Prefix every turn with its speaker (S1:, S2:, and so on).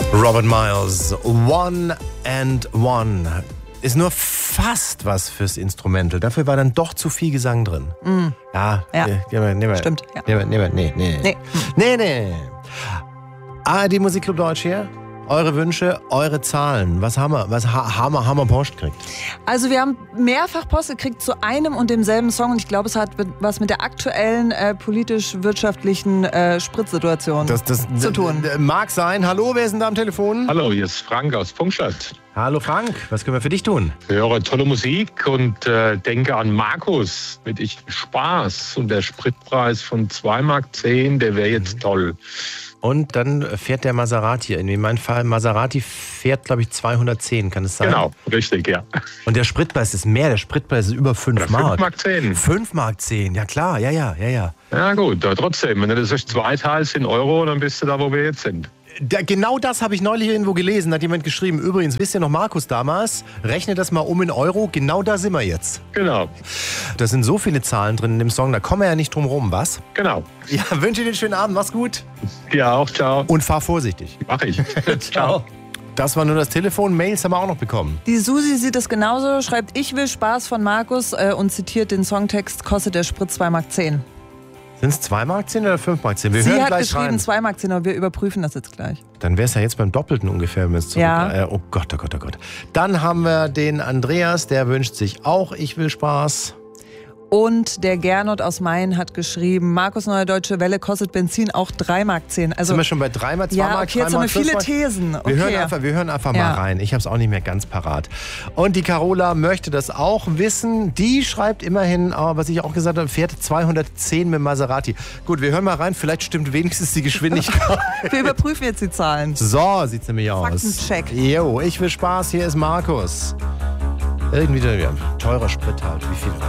S1: Robert Miles, One and One. Ist nur fast was fürs Instrumental. Dafür war dann doch zu viel Gesang drin.
S2: Mm.
S1: Ja.
S2: Stimmt. Ja.
S1: Nee. ARD Musikclub Deutsch hier. Eure Wünsche, eure Zahlen. Was haben wir Post gekriegt?
S2: Also wir haben mehrfach Post gekriegt zu einem und demselben Song und ich glaube, es hat was mit der aktuellen politisch-wirtschaftlichen Spritzsituation zu tun.
S1: Mag sein. Hallo, wer ist denn da am Telefon?
S3: Hallo, hier ist Frank aus Pfungstadt.
S1: Hallo Frank, was können wir für dich tun?
S3: Ich höre tolle Musik und denke an Markus mit Ich Spaß. Und der Spritpreis von 2,10 Mark, der wäre jetzt toll.
S1: Und dann fährt der Maserati. In meinem Fall, Maserati fährt, glaube ich, 210, kann es sein?
S3: Genau, richtig, ja.
S1: Und der Spritpreis ist mehr, der Spritpreis ist über 5 Mark.
S3: 5,10 Mark. 5,10
S1: Mark, ja klar, ja.
S3: Ja gut, aber trotzdem, wenn du das durch 2 teilst in Euro, dann bist du da, wo wir jetzt sind.
S1: Genau das habe ich neulich irgendwo gelesen, hat jemand geschrieben. Übrigens, wisst ihr noch Markus damals? Rechne das mal um in Euro, genau da sind wir jetzt.
S3: Genau.
S1: Da sind so viele Zahlen drin in dem Song, da kommen wir ja nicht drum rum, was?
S3: Genau.
S1: Ja, wünsche dir einen schönen Abend, mach's gut.
S3: Ja, auch, ciao.
S1: Und fahr vorsichtig.
S3: Mach ich. Ciao.
S1: Das war nur das Telefon, Mails haben wir auch noch bekommen.
S2: Die Susi sieht es genauso, schreibt Ich will Spaß von Markus und zitiert den Songtext, kostet der Sprit 2,10 Mark.
S1: Sind es 2,10 Mark oder 5,10 Mark? Wir
S2: Sie
S1: hören
S2: hat
S1: gleich
S2: geschrieben
S1: rein.
S2: 2,10 Mark, aber wir überprüfen das jetzt gleich.
S1: Dann wäre es ja jetzt beim Doppelten ungefähr.
S2: Ja.
S1: Oh Gott. Dann haben wir den Andreas, der wünscht sich auch Ich will Spaß.
S2: Und der Gernot aus Main hat geschrieben, Markus Neue Deutsche Welle kostet Benzin auch 3,10 Mark. Also,
S1: sind wir schon bei 3 Mark, 2
S2: ja,
S1: Mark,
S2: okay, jetzt haben wir viele Thesen. Okay.
S1: Wir hören einfach mal rein. Ich habe es auch nicht mehr ganz parat. Und die Carola möchte das auch wissen. Die schreibt immerhin, was ich auch gesagt habe, fährt 210 mit Maserati. Gut, wir hören mal rein. Vielleicht stimmt wenigstens die Geschwindigkeit.
S2: Wir überprüfen jetzt die Zahlen.
S1: So sieht's nämlich aus.
S2: Faktencheck.
S1: Jo, Ich will Spaß. Hier ist Markus. Irgendwie teurer Sprit halt. Wie viel?